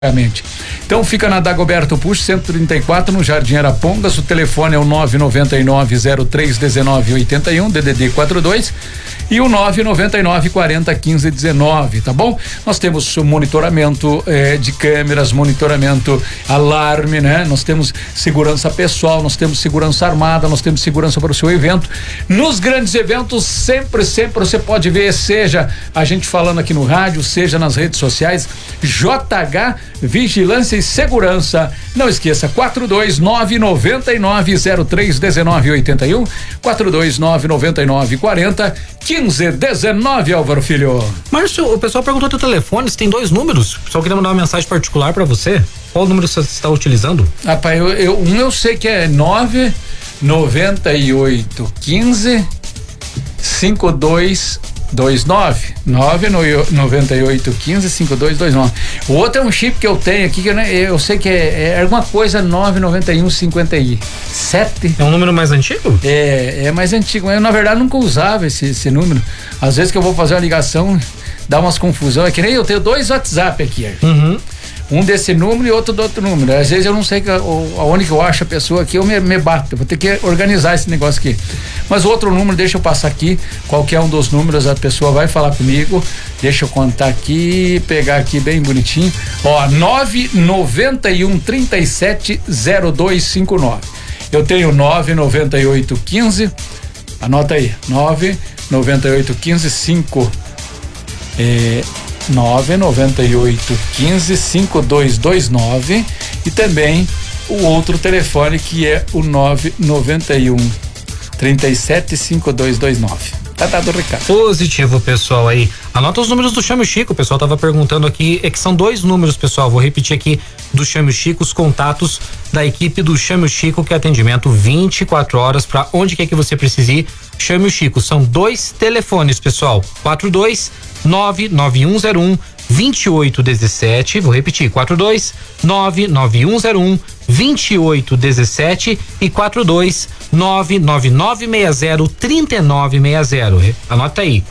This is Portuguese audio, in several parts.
Então fica na Dagoberto Puch 134 no Jardim Arapongas. O telefone é o 999-031981 DDD 42 e o 999-40-15-19, tá bom? Nós temos monitoramento de câmeras, monitoramento alarme, né? Nós temos segurança pessoal, nós temos segurança armada, nós temos segurança para o seu evento. Nos grandes eventos sempre você pode ver, seja a gente falando aqui no rádio, seja nas redes sociais, JH Vigilância e Segurança. Não esqueça, 42999031981, 42999401519, Álvaro Filho. Márcio, o pessoal perguntou teu telefone, você tem 2 números. O pessoal queria mandar uma mensagem particular pra você. Qual número você está utilizando? Rapaz, eu sei que é 99815 5229 99815 5229. O outro é um chip que eu tenho aqui que eu sei que é alguma coisa 99157. É um número mais antigo? É mais antigo. Eu na verdade nunca usava esse número. Às vezes que eu vou fazer uma ligação dá umas confusões. É que nem eu tenho 2 WhatsApp aqui. Uhum. Um desse número e outro do outro número. Às vezes eu não sei aonde que eu acho a pessoa aqui, eu me bato. Eu vou ter que organizar esse negócio aqui. Mas o outro número, deixa eu passar aqui. Qualquer um dos números, a pessoa vai falar comigo. Deixa eu contar aqui, pegar aqui bem bonitinho. Ó, 991370259. Eu tenho 99815. Anota aí. 99815 998155229 e também o outro telefone que é o 991375229. Tá dado o recado. Positivo, pessoal aí. Anota os números do Chame o Chico, o pessoal tava perguntando aqui, que são 2 números, pessoal, vou repetir aqui, do Chame o Chico, os contatos da equipe do Chame o Chico, que é atendimento 24 horas para onde quer que você precise ir. Chame o Chico, são 2 telefones, pessoal, 42991012817, vou repetir, 42991012817 e 42999603960. Anota aí,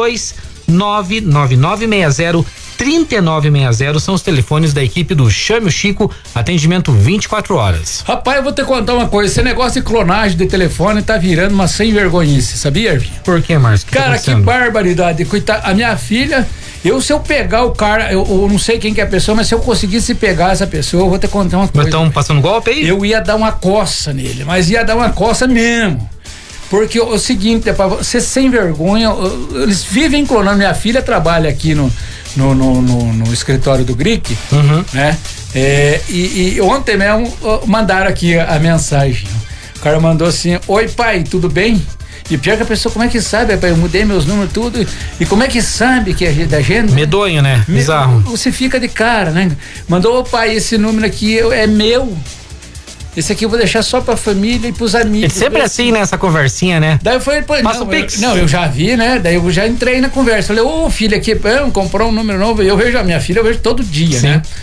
42999603960 são os telefones da equipe do Chame o Chico, atendimento 24 horas. Rapaz, eu vou te contar uma coisa, esse negócio de clonagem de telefone tá virando uma sem vergonhice, sabia, Ervinho? Por que, Márcio? Cara, que barbaridade, coitada, a minha filha, se eu pegar o cara, eu não sei quem que é a pessoa, mas se eu conseguisse pegar essa pessoa, eu vou te contar uma coisa. Estão passando golpe aí? Eu ia dar uma coça nele, mas ia dar uma coça mesmo. Porque o seguinte, é pra você sem vergonha, eles vivem clonando. Minha filha trabalha aqui no escritório do GRIC, né? E ontem mesmo mandaram aqui a mensagem. O cara mandou assim: oi pai, tudo bem? E pior que a pessoa, como é que sabe, pai? Eu mudei meus números tudo. E como é que sabe que é da gente? Medonho, né? Bizarro. Você fica de cara, né? Mandou, pai, esse número aqui é meu. Esse aqui eu vou deixar só pra família e pros amigos. É sempre assim, né? Essa conversinha, né? Daí eu falei, passa o Pix. Eu já vi, né? Daí eu já entrei na conversa. Falei, filha, aqui, comprou um número novo. Eu vejo a minha filha, eu vejo todo dia, sim, né?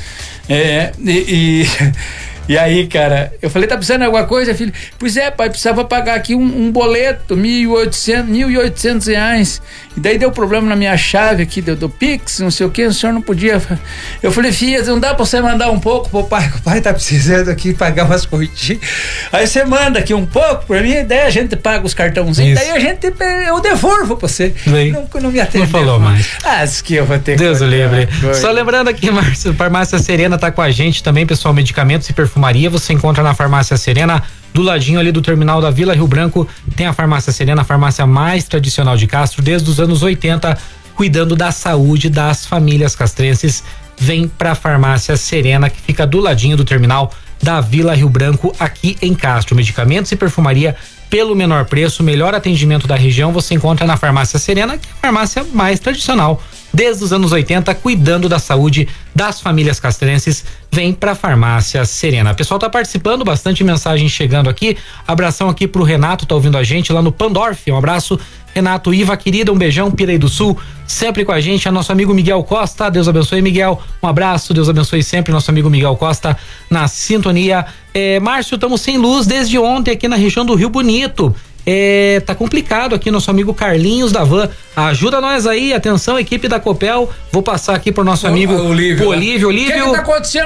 E aí, cara, eu falei, tá precisando de alguma coisa, filho? Pois é, pai, precisava pagar aqui um boleto, R$1.800 reais. E daí deu problema na minha chave aqui do Pix, não sei o que, o senhor não podia. Eu falei, filha, não dá pra você mandar um pouco pro pai? O pai tá precisando aqui pagar umas coisinhas. Aí você manda aqui um pouco pra mim, daí a gente paga os cartãozinhos, daí eu devolvo pra você. Não me atendeu. Não falou mais. Isso que eu vou ter que... Deus o livre. Só lembrando aqui, Márcio, Farmácia Serena tá com a gente também, pessoal, medicamentos e perfumaria, você encontra na Farmácia Serena, do ladinho ali do terminal da Vila Rio Branco, tem a Farmácia Serena, a farmácia mais tradicional de Castro, desde os anos 80, cuidando da saúde das famílias castrenses. Vem pra Farmácia Serena, que fica do ladinho do terminal da Vila Rio Branco, aqui em Castro. Medicamentos e perfumaria pelo menor preço, melhor atendimento da região, você encontra na Farmácia Serena, que é a farmácia mais tradicional desde os anos 80, cuidando da saúde das famílias castrenses. Vem pra Farmácia Serena. O pessoal tá participando, bastante mensagem chegando aqui. Abração aqui pro Renato, tá ouvindo a gente lá no Pandorf. Um abraço, Renato. Iva, querida, um beijão, Pirei do Sul, sempre com a gente. É nosso amigo Miguel Costa, Deus abençoe, Miguel. Um abraço, Deus abençoe sempre nosso amigo Miguel Costa na sintonia. Márcio, estamos sem luz desde ontem aqui na região do Rio Bonito. tá complicado aqui, nosso amigo Carlinhos da Van. Ajuda nós aí, atenção, equipe da Copel. Vou passar aqui pro nosso amigo Olívio. O que tá acontecendo?